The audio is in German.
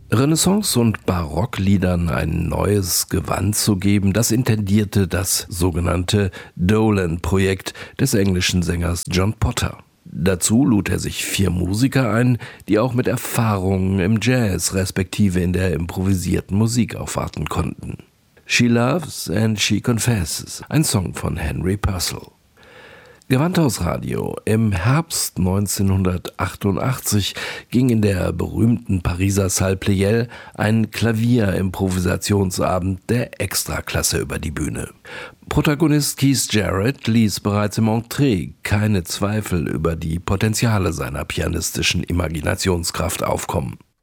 Renaissance- und Barockliedern ein neues Gewand zu geben, das intendierte das sogenannte Dolan-Projekt des englischen Sängers John Potter. Dazu lud er sich 4 Musiker ein, die auch mit Erfahrungen im Jazz respektive in der improvisierten Musik aufwarten konnten. She Loves and She Confesses, ein Song von Henry Purcell. Gewandhausradio. Im Herbst 1988 ging in der berühmten Pariser Salle Pleyel ein Klavier-Improvisationsabend der Extraklasse über die Bühne. Protagonist Keith Jarrett ließ bereits im Entree keine Zweifel über die Potenziale seiner pianistischen Imaginationskraft aufkommen.